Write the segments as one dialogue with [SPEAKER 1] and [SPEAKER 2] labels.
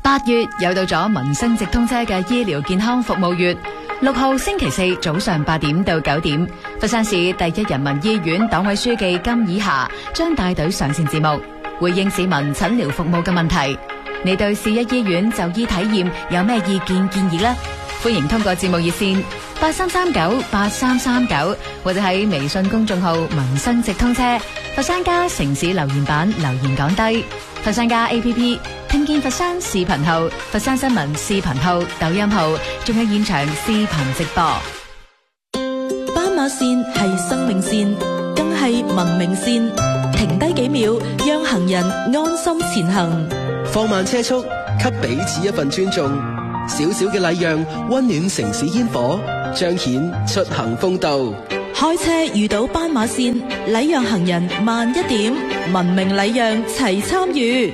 [SPEAKER 1] 8月又到咗民生直通車嘅醫療健康服務月，6號星期四早上8點到9點，佛山市第一人民醫院黨委書記金以霞將帶隊上線節目，回應市民診療服務嘅問題。你對市一醫院就醫體驗有咩意見建議呢？歡迎通過節目熱線83398339或者喺微信公眾號民生直通車佛山家城市留言板留言講低，佛山家 APP 聽見佛山視頻號、佛山新聞視頻號、抖音號，仲有現場視頻直播。
[SPEAKER 2] 斑馬線係生命線，更係文明線。停低幾秒，讓行人安心前行。
[SPEAKER 3] 放慢車速，給彼此一份尊重。小小嘅禮讓，溫暖城市煙火，彰顯出行風度。
[SPEAKER 2] 開車遇到斑馬線，禮讓行人慢一點，文明禮讓齊參與。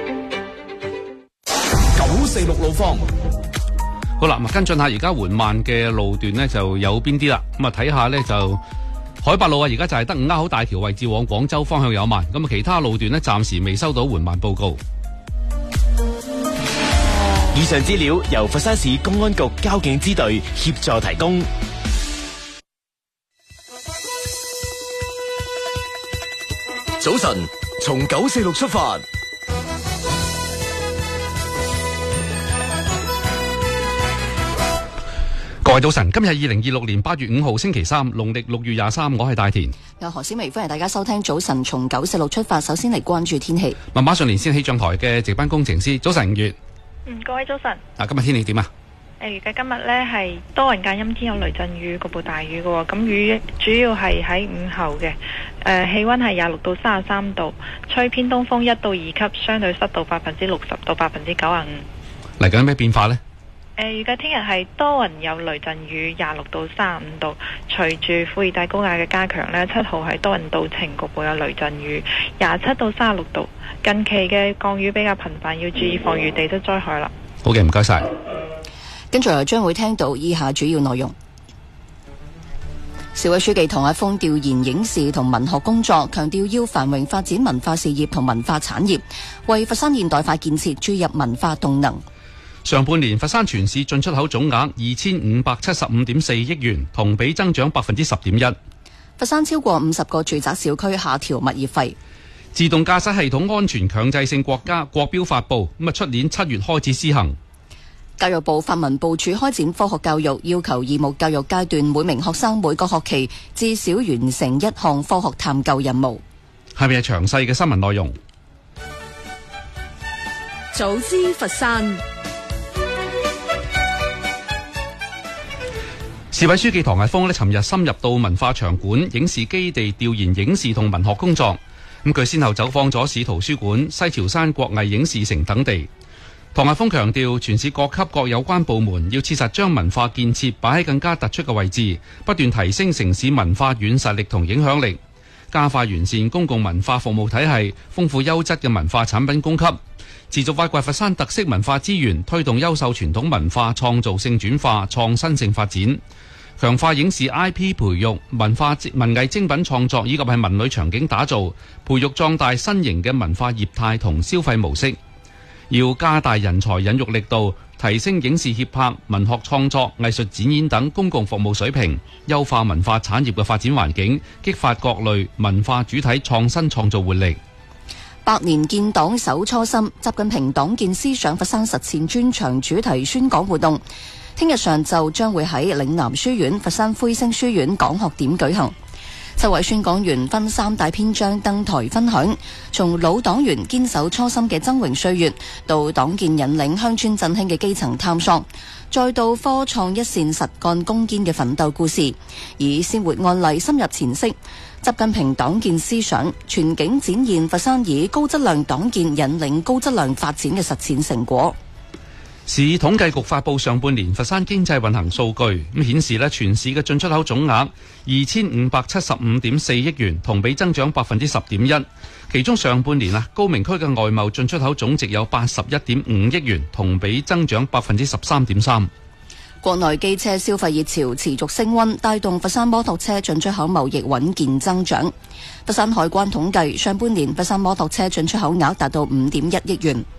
[SPEAKER 4] 946路況。好啦，跟進下而家緩慢嘅路段呢就有邊啲啦。咁啊睇下呢就海八路啊，而家就係得五鴉口大橋位置往廣州方向有慢，咁啊其他路段呢暫時未收到緩慢報告。
[SPEAKER 5] 以上資料由佛山市公安局交警支隊協助提供。
[SPEAKER 6] 早晨，從946出發。
[SPEAKER 4] 各位早晨，今日2026年8月5號星期三，農曆6月23，我係大田。
[SPEAKER 7] 有何小薇，歡迎大家收聽早晨從946出發。首先嚟關注天氣。
[SPEAKER 4] 馬上連線氣象台嘅值班工程師，早晨5月。
[SPEAKER 8] 各位早晨。
[SPEAKER 4] 今日天氣點啊？
[SPEAKER 8] 預計今日呢係多雲間陰天，有雷陣雨，局部大雨嘅。咁雨主要係喺午後嘅。氣溫係26到33度，吹偏東風1到2級，相對濕度60%到95%。
[SPEAKER 4] 嚟緊咩變化呢？
[SPEAKER 8] 預計聽日係多雲有雷陣雨，26到35度。隨住副熱帶高壓嘅加強呢，7號係多雲到晴，局部有雷陣雨，27到36度。近期嘅降雨比較頻繁，要注意防禦地質災害啦。
[SPEAKER 4] 好嘅，唔該晒。
[SPEAKER 7] 跟住將會聽到以下主要內容。市委書記唐一峰調研影視同文學工作，強調要繁榮發展文化事業同文化產業，為佛山現代化建設注入文化動能。
[SPEAKER 4] 上半年佛山全市進出口總額2575.4億元，同比增長10.1%。
[SPEAKER 7] 佛山超過50個住宅小區下調物業費。
[SPEAKER 4] 自動駕駛系統安全強制性國家國標發布，出年7月開始施行。
[SPEAKER 7] 教育部發文部署開展科學教育，要求義務教育階段每名學生每個學期至少完成一項科學探究任務。
[SPEAKER 4] 係咪係詳細嘅新聞內容？
[SPEAKER 2] 早知佛山。
[SPEAKER 4] 市委書記唐毅峰尋日深入到文化場館、影視基地調研影視同文學工作。佢先後走訪咗市圖書館、西樵山國藝影視城等地。唐毅峰強調，全市各級各有關部門要切實將文化建設擺喺更加突出嘅位置，不斷提升城市文化軟實力同影響力，加快完善公共文化服務體系，豐富優質嘅文化產品供給，持續發掘佛山特色文化資源，推動優秀傳統文化創造性轉化、創新性發展，強化影視 IP 培育、文藝精品創作以及係文旅場景打造，培育壯大新型嘅文化業態同消費模式。要加大人才引育力度，提升影視協拍、文學創作、藝術展演等公共服務水平，優化文化產業嘅發展環境，激發各類文化主體創新創造活力。
[SPEAKER 7] 百年建黨守初心，習近平黨建思想佛山實踐專場主題宣講活動，聽日上晝將會喺嶺南書院、佛山灰星書院講學點舉行。7位宣講員分3大篇章登台分享，從老黨員堅守初心嘅崢嶸歲月，到黨建引領鄉村振興嘅基層探索，再到科創一線實幹攻堅嘅奮鬥故事，以鮮活案例深入淺析習近平黨建思想，全景展現佛山以高質量黨建引領高質量發展嘅實踐成果。
[SPEAKER 4] 市統計局發布上半年佛山經濟運行數據，顯示全市嘅進出口總額2575.4億元，同比增長10.1%。其中上半年高明區嘅外貿進出口總值有81.5億元，同比增長13.3%。
[SPEAKER 7] 國內機車消費熱潮持續升溫，帶動佛山摩托車進出口貿易穩健增長。佛山海關統計，上半年佛山摩托車進出口額達到5.1億元。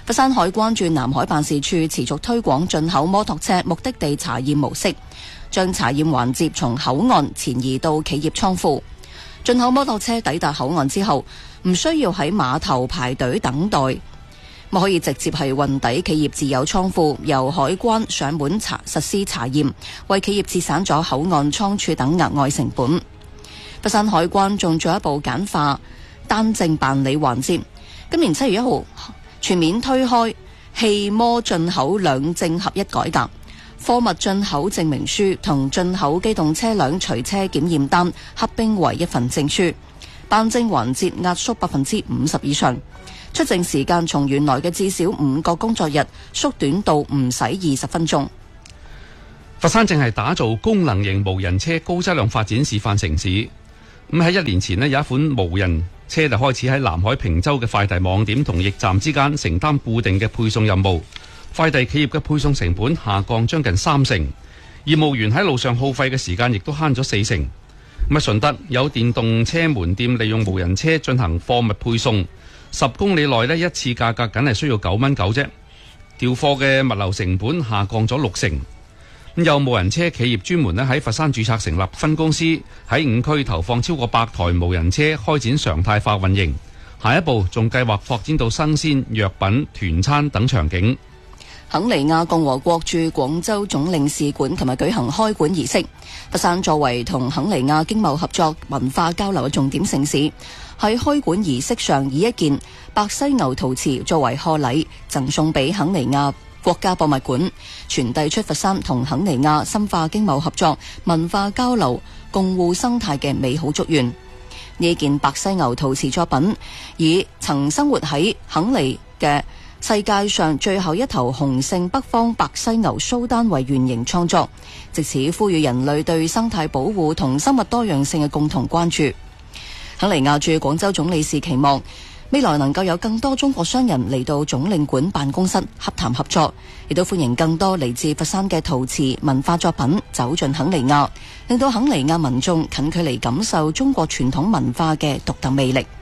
[SPEAKER 7] 佛山海關駐南海辦事處持續推廣進口摩托車目的地查驗模式，將查驗環節從口岸前移到企業倉庫。進口摩托車抵達口岸之後，唔需要喺碼頭排隊等待，可以直接係運抵企業自有倉庫，由海關上門實施查驗，為企業節省咗口岸倉儲等額外成本。佛山海關仲進一步簡化單證辦理環節，今年7月1號全面推開汽摩進口兩證合一改革，貨物進口證明書同進口機動車輛隨車檢驗單合併為一份證書，辦證環節壓縮50%以上，出證時間從原來嘅至少5個工作日縮短到唔使20分鐘。
[SPEAKER 4] 佛山正係打造功能型無人車高質量發展示範城市。咁喺1年前呢，有一款無人車就開始喺南海坪洲嘅快遞網點同驛站之間承擔固定嘅配送任務，快遞企業嘅配送成本下降將近3成，業務員喺路上耗費嘅時間亦都慳咗4成。咁喺順德有電動車門店利用無人車進行貨物配送，10公里內呢一次價格僅係需要9.9蚊啫，調貨嘅物流成本下降咗6成。有無人車企業專門喺佛山註冊成立分公司，喺5區投放超過100台無人車，開展常態化運營。下一步仲計劃發展到生鮮、藥品、團餐等場景。
[SPEAKER 7] 肯尼亞共和國駐廣州總領事館琴日舉行開館儀式。佛山作為同肯尼亞經貿合作、文化交流嘅重點城市，喺開館儀式上以一件白犀牛陶瓷作為賀禮，贈送俾肯尼亞國家博物館，傳遞出佛山同肯尼亞深化經貿合作、文化交流、共護生態嘅美好祝願。呢件白犀牛陶瓷作品以曾生活喺肯尼嘅世界上最後一頭雄性北方白犀牛蘇丹為原型創作，藉此呼籲人類對生態保護同生物多樣性嘅共同關注。肯尼亞駐廣州總領事期望未來能夠有更多中國商人嚟到總領館辦公室洽談合作，亦都歡迎更多嚟自佛山嘅陶瓷文化作品走進肯尼亞，令到肯尼亞民眾近距離感受中國傳統文化嘅獨特魅力。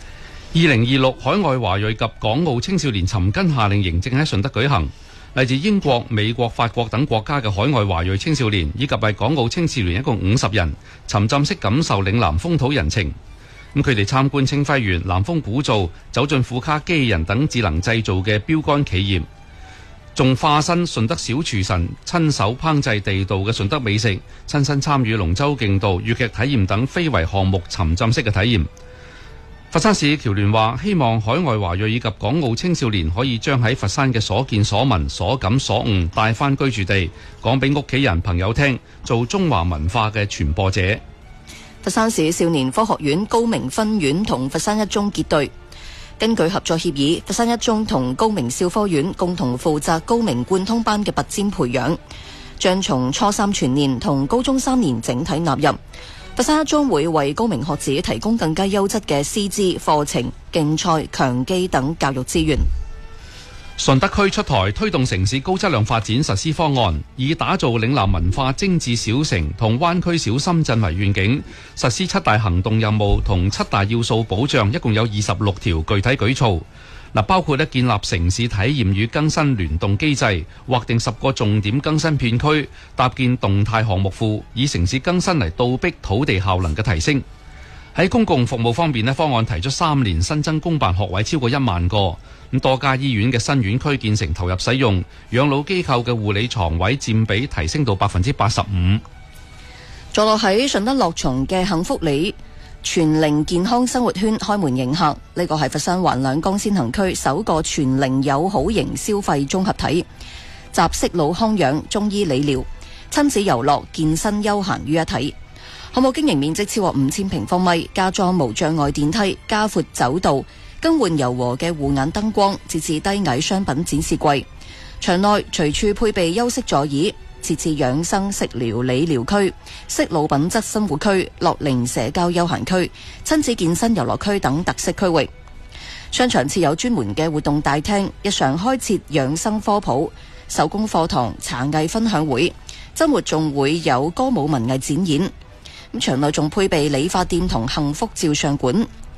[SPEAKER 4] 2026海外華裔及港澳青少年尋根夏令營正喺順德舉行，嚟自英國、美國、法國等國家嘅海外華裔青少年以及係港澳青少年一共50人，沉浸式感受嶺南風土人情。佢哋參觀清暉園、南豐古造、走進富卡機器人等智能製造嘅標杆企業，仲化身順德小廚神，親手烹製地道嘅順德美食，親身參與龍舟競渡、粵劇體驗等非遺項目沉浸式嘅體驗。佛山市僑聯話，希望海外華裔以及港澳青少年可以將喺佛山嘅所見所聞、所感所悟帶返居住地，講俾屋企人朋友聽，做中華文化嘅傳播者。
[SPEAKER 7] 佛山市少年科學院高明分院同佛山一中結對，根據合作協議，佛山一中同高明少科院共同負責高明貫通班嘅拔尖培養，將從初3全年同高中3年整體納入。佛山一中會為高明學子提供更加優質嘅師資、課程、競賽、強基等教育資源。
[SPEAKER 4] 順德區出台推動城市高質量發展實施方案，以打造嶺南文化精緻小城同灣區小深圳為願景，實施7大行動任務同7大要素保障，一共有26條具體舉措。包括建立城市體驗與更新聯動機制，劃定10個重點更新片區，搭建動態項目庫，以城市更新嚟倒逼土地效能嘅提升。喺公共服務方面，方案提出3年新增公辦學位超過1萬個，多家醫院嘅新院區建成投入使用，養老機構嘅護理床位佔比提升到85%。
[SPEAKER 7] 坐落喺順德樂松嘅幸福里全齡健康生活圈開門迎客，呢個係佛山橫兩江先行區首個全齡友好型消費綜合體，集適老康養、中醫理療、親子遊樂、健身休閒於一體。項目經營面積超過5000平方米，加裝無障礙電梯，加闊走道，更換柔和嘅護眼燈光，設置低矮商品展示櫃。場內隨處配備休息座椅，設置養生食療理療區、適老品質生活區、樂齡社交休閒區、親子健身遊樂區等特色區域。商場設有專門嘅活動大廳，日常開設養生科普、手工課堂、茶藝分享會，周末仲會有歌舞文藝展演。場內仲配備理髮店同幸福照相館。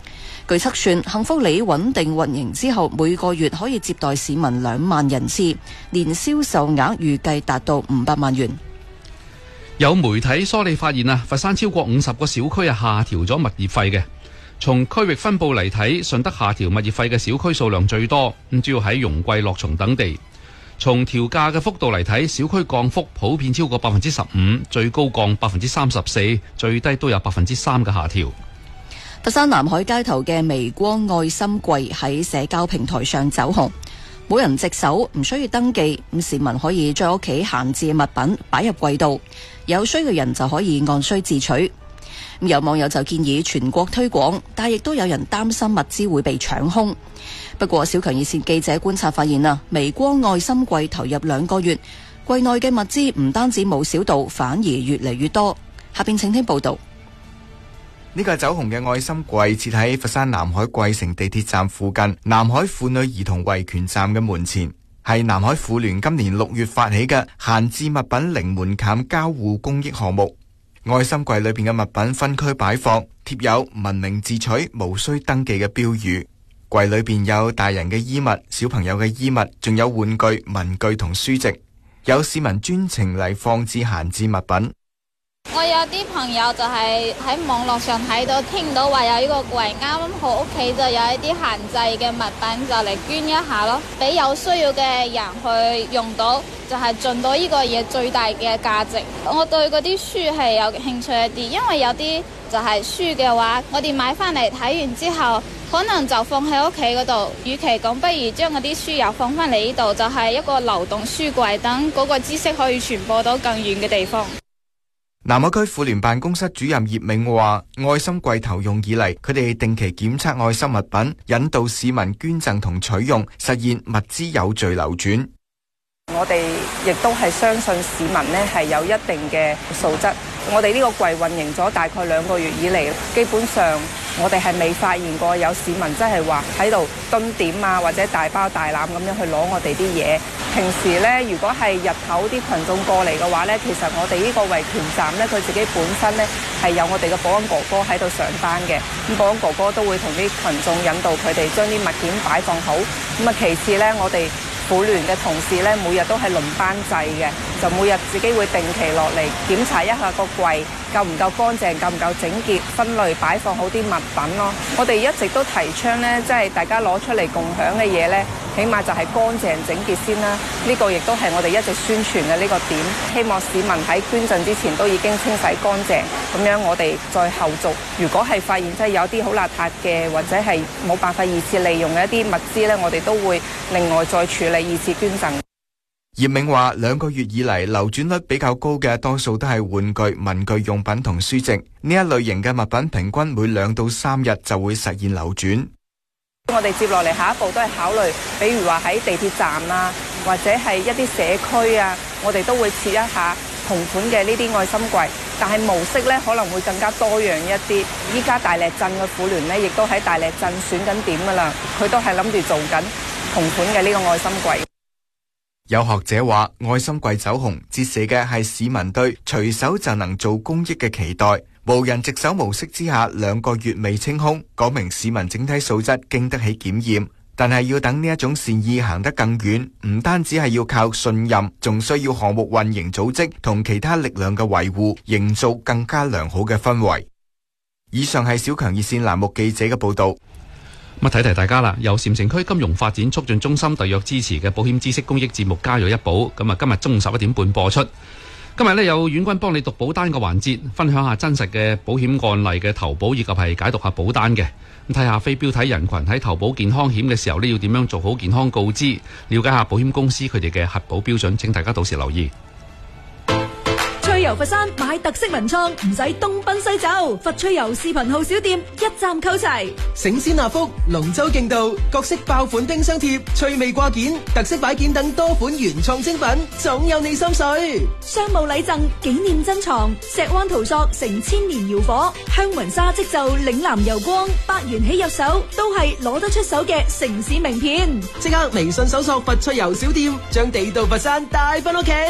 [SPEAKER 7] 據測算，幸福里穩定運營之後，每個月可以接待市民2萬人次，年銷售額預計達到500萬元。
[SPEAKER 4] 有媒體梳理發現啊，佛山超過50個小區下調咗物業費嘅。從區域分佈嚟睇，順德下調物業費嘅小區數量最多，咁主要喺容桂、樂松等地。從調價嘅幅度嚟睇，小區降幅普遍超過15%，最高降34%，最低都有3%嘅下調。
[SPEAKER 7] 佛山南海街頭嘅微光愛心櫃喺社交平台上走紅，冇人值守，唔需要登記，咁市民可以將屋企閒置嘅物品擺入櫃度，有需嘅人就可以按需自取。有網友就建議全國推廣，但亦都有人擔心物資會被搶空。不過小強熱線記者觀察發現啊，微光愛心櫃投入2個月，櫃內嘅物資唔單止冇少到，反而越嚟越多。下邊請聽報道。
[SPEAKER 9] 呢個走紅嘅愛心櫃設喺佛山南海桂城地鐵站附近南海婦女兒童維權站嘅門前，係南海婦聯今年6月發起嘅閒置物品零門檻交互公益項目。愛心櫃裏邊嘅物品分區擺放，貼有文明自取、無需登記嘅標語。櫃裏邊有大人嘅衣物、小朋友嘅衣物，仲有玩具、文具同書籍。有市民專程嚟放置閒置物品。
[SPEAKER 10] 我有啲朋友就係喺網絡上睇到，聽到話有呢個櫃，啱啱好屋企就有一啲閒置嘅物品，就嚟捐一下咯，俾有需要嘅人去用到，就係盡到呢個嘢最大嘅價值。我對嗰啲書係有興趣一啲，因為有啲就係書嘅話，我哋買翻嚟睇完之後，可能就放喺屋企嗰度，與其講不如將嗰啲書又放翻嚟呢度，就係一個流動書櫃，等嗰個知識可以傳播到更遠嘅地方。
[SPEAKER 9] 南海區婦聯辦公室主任葉銘話，愛心櫃投用以嚟，佢哋定期檢測愛心物品，引導市民捐贈同取用，實現物資有序流轉。
[SPEAKER 11] 我哋亦都係相信市民呢係有一定嘅素質。我哋呢個櫃運營咗大概2個月以嚟，基本上我哋係未發現過有市民真係話喺度蹲點啊，或者大包大攬咁樣去攞我哋啲嘢。平時呢，如果係日頭啲群眾過嚟嘅話呢，其實我哋呢個維權站呢，佢自己本身呢係有我哋嘅保安哥哥喺度上班嘅。咁保安哥哥都會同啲群眾引導佢哋將啲物件擺放好。咁啊，其次呢，我哋婦聯嘅同事呢，每日都係輪班制嘅，就每日自己會定期落嚟檢查一下個櫃夠唔夠乾淨，夠唔夠整潔，分類擺放好啲物品咯。我哋一直都提倡呢，即係大家攞出嚟共享嘅嘢呢，起碼就係乾淨整潔先啦。呢個亦都係我哋一直宣傳嘅呢個點，希望市民喺捐贈之前都已經清洗乾淨，咁樣我哋再後續，如果係發現真係有啲好邋遢嘅，或者係冇辦法二次利用嘅一啲物資呢，我哋都會另外再處理二次捐贈。
[SPEAKER 9] 葉銘話，2個月以嚟流轉率比較高嘅，多數都係玩具、文具用品同書籍呢一類型嘅物品，平均每2到3日就會實現流轉。
[SPEAKER 11] 我哋接落嚟下一步都係考慮，比如話喺地鐵站啊，或者係一啲社區啊，我哋都會設一下同款嘅呢啲愛心櫃，但係模式呢可能會更加多樣一啲。依家大瀝鎮嘅婦聯呢，亦都喺大瀝鎮選緊點噶啦，佢都係諗住做緊同款嘅呢個愛心櫃。
[SPEAKER 9] 有學者話，愛心櫃走紅，折射嘅係市民對隨手就能做公益嘅期待。無人值守模式之下，2個月未清空，講明市民整體素質經得起檢驗。但係要等呢一種善意行得更遠，唔單止係要靠信任，仲需要項目運營組織同其他力量嘅維護，營造更加良好嘅氛圍。以上係小強熱線欄目記者嘅報道。
[SPEAKER 4] 提提大家啦，由禪城區金融發展促進中心特約支持嘅保險知識公益節目《家有一寶》，咁今日中午11點半播出。今日有遠軍幫你讀保單嘅環節，分享下真實嘅保險案例嘅投保，以及係解讀下保單嘅。咁睇下非標體人群喺投保健康險嘅時候要點樣做好健康告知，了解下保險公司佢哋嘅核保標準，請大家到時留意。
[SPEAKER 2] 趣遊佛山買特色文創，唔使東奔西走，佛趣遊視頻號小店一站購齊。
[SPEAKER 3] 醒獅納福、龍舟競渡、各式爆款冰箱貼、趣味掛件、特色擺件等多款原創精品，總有你心水。
[SPEAKER 2] 商務禮贈、紀念珍藏、石灣陶塑成千年窯火，香雲紗織就嶺南油光，8元起入手，都係攞得出手嘅城市名片。
[SPEAKER 3] 即刻微信搜索佛趣遊小店，將地道佛山帶返屋企。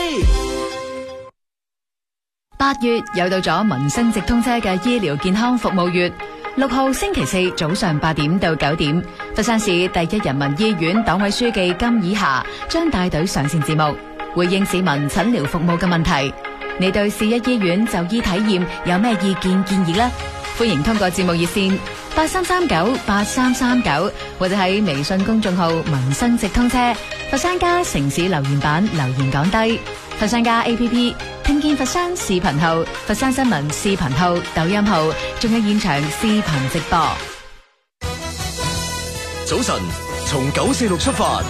[SPEAKER 1] 8月又到咗民生直通車嘅醫療健康服務月， 6號星期四早上8點到9點，佛山市第一人民醫院黨委書記金以霞將帶隊上線節目，回應市民診療服務嘅問題。你對市一醫院就醫體驗有咩意見建議呢？歡迎通過節目熱線83398339或者喺微信公眾號民生直通車佛山家城市留言版留言講低。佛山家 APP 聽見佛山視頻號、佛山新聞視頻號、抖音號，仲有現場視頻直播。
[SPEAKER 6] 早晨，從946出發，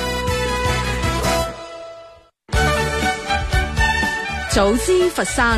[SPEAKER 2] 早知佛山。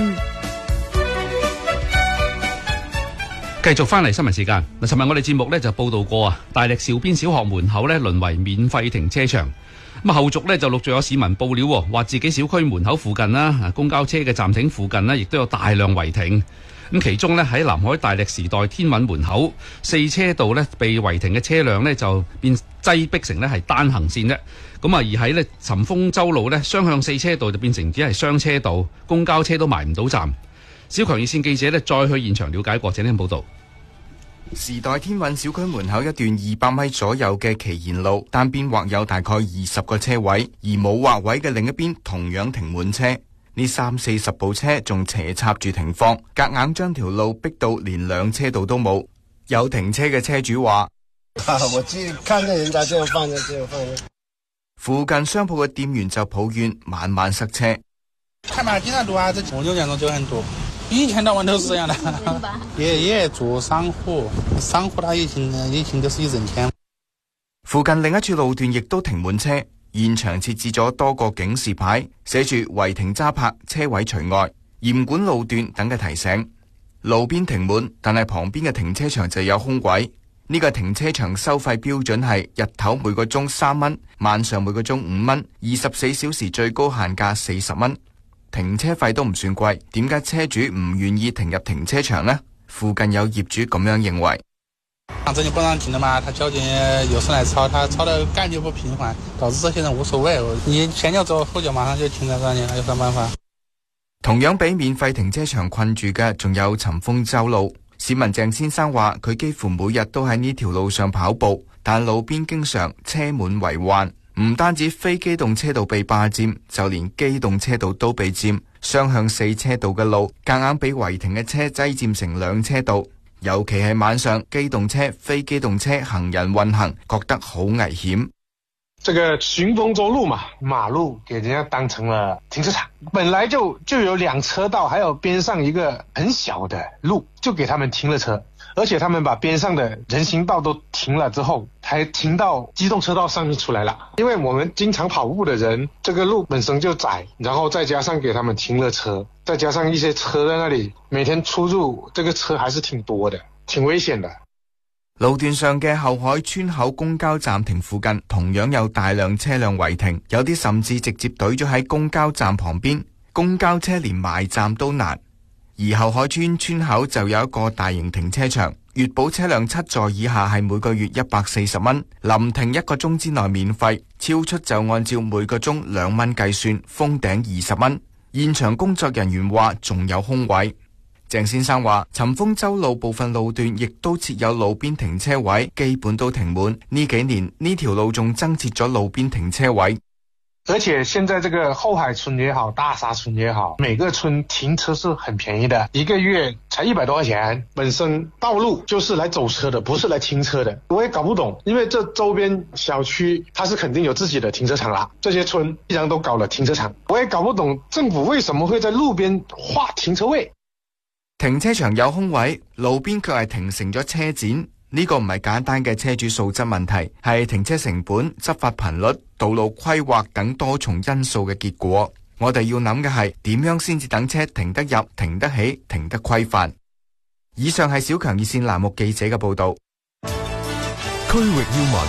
[SPEAKER 4] 繼續翻嚟新聞時間。嗱，尋日我哋節目咧就報道過啊，大瀝兆邊小學門口咧淪為免費停車場。咁後續咧就陸續有市民報料，話自己小區門口附近啦，公交車嘅站亭附近呢，亦都有大量違停。咁其中咧喺南海大瀝時代天韻門口4車道咧被違停嘅車輛咧就變擠逼成咧係單行線啫。咁啊而喺咧尋豐洲路咧雙向4車道就變成只係雙車道，公交車都埋唔到站。小強熱線記者咧再去現場了解過，請聽報道。
[SPEAKER 9] 時代天韻小區門口一段200米左右嘅祈賢路，單邊劃有大概20個車位，而冇劃位嘅另一邊同樣停滿車。呢30-40部車仲斜插住停放，夾硬將條路逼到連2車道都冇。有停車嘅車主話：
[SPEAKER 12] 我只看見人家這樣放着。
[SPEAKER 9] 附近商鋪嘅店員就抱怨晚晚塞車。
[SPEAKER 12] 看嘛，經常多啊，這我6點鐘就很多。一天到晚都是這樣的，也做商戶他疫情都是一整天。
[SPEAKER 9] 附近另一處路段亦都停滿車，現場設置咗多個警示牌，寫住違停揸泊、車位除外、嚴管路段等嘅提醒。路邊停滿，但係旁邊嘅停車場就有空位。呢個停車場收費標準係日頭每個鐘3蚊，晚上每個鐘5蚊，24小時最高限價40蚊。停車費都唔算貴，點解車主唔願意停入停車場呢？附近有業主咁樣認為。
[SPEAKER 12] 這就不讓停了嘛，他交警有時來抄，他抄的感覺不平緩，導致這些人無所謂。你前腳走後腳馬上就停在這裏，有什麼辦法？
[SPEAKER 9] 同樣俾免費停車場困住嘅，仲有尋豐洲路。市民鄭先生話：佢幾乎每日都喺呢條路上跑步，但路邊經常車滿為患。唔單止非機動車道被霸佔，就連機動車道都被佔。雙向4車道嘅路，夾硬俾違停嘅車擠佔成2車道。尤其係晚上，機動車、非機動車行人混行，覺得好危險。
[SPEAKER 13] 這個尋豐洲路嘛，馬路給人家當成了停車場，本來就有2車道，還有邊上一個很小的路，就給他們停了車。而且他們把邊上的人行道都停了之後，還停到機動車道上面出來了。因為我們經常跑步的人，這個路本身就窄，然後再加上給他們停了車，再加上一些車在那裡每天出入，這個車還是挺多的，挺危險的。
[SPEAKER 9] 路段上嘅後海村口公交站亭附近，同樣有大量車輛違停，有啲甚至直接懟咗喺公交站旁邊，公交車連埋站都難。而後海村村口就有一個大型停車場，月保車輛7座以下係每個月140蚊，臨停1個鐘之內免費，超出就按照每個鐘2蚊計算，封頂20蚊。現場工作人員話仲有空位。鄭先生話尋豐洲路部分路段亦都設有路邊停車位，基本都停滿。呢幾年呢條路仲增設咗路邊停車位。
[SPEAKER 13] 而且現在這個後海村也好，大沙村也好，每個村停車是很便宜的，一個月才100多塊錢。本身道路就是來走車的，不是來停車的。我也搞不懂，因為這周邊小區它是肯定有自己的停車場啦，這些村依然都搞了停車場，我也搞不懂政府為什麼會在路邊劃停車位。
[SPEAKER 9] 停車場有空位，路邊卻係停成咗車展。呢個唔係簡單嘅車主素質問題，係停車成本、執法頻率、道路規劃等多重因素嘅結果。我哋要諗嘅係點樣先至等車停得入、停得起、停得規範。以上係小強熱線欄目記者嘅報道。
[SPEAKER 6] 區域要聞，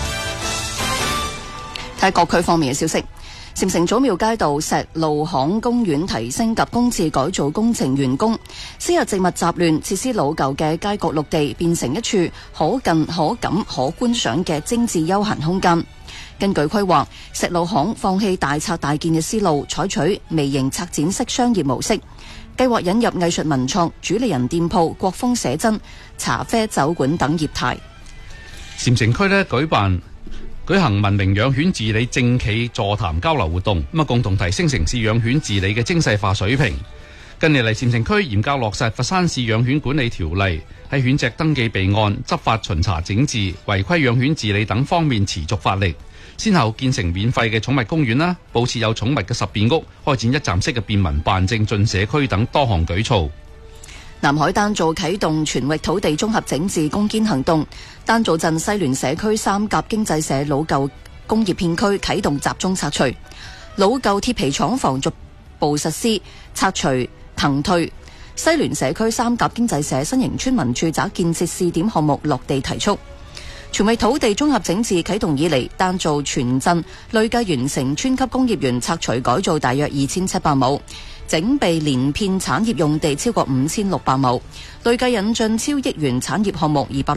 [SPEAKER 7] 睇各區方面嘅消息。禪城祖廟街道石路巷公園提升及公廁改造工程完工，昔日植物雜亂、設施老舊嘅街角綠地變成一處可近、可感、可觀賞嘅精緻休閒空間。根據規劃，石路巷放棄大拆大建嘅思路，採取微型策展式商業模式。 計劃引入藝術文創、主理人店鋪、國風寫真、茶啡酒館等業態。
[SPEAKER 4] 禪城區呢舉行文明養犬治理政企座談交流活動，共同提升城市養犬治理嘅精細化水平。近年嚟，禪城區嚴格落實佛山市養犬管理條例，喺犬隻登記備案、執法巡查整治、違規養犬治理等方面持續發力，先後建成免費嘅寵物公園啦，佈設有寵物嘅十便屋，開展一站式嘅便民辦證進社區等多項舉措。
[SPEAKER 7] 南海丹灶啟動全域土地綜合整治攻堅行動，丹灶鎮西聯社區三甲經濟社老舊工業片區啟動集中拆除，老舊鐵皮廠房逐步實施拆除騰退。西聯社區三甲經濟社新型村民住宅建設試點項目落地提速。全域土地綜合整治啟動以嚟，丹灶全鎮累計完成村級工業園拆除改造大約2700畝，整備連片產業用地超過5600畝，累計引進超億元產業項目200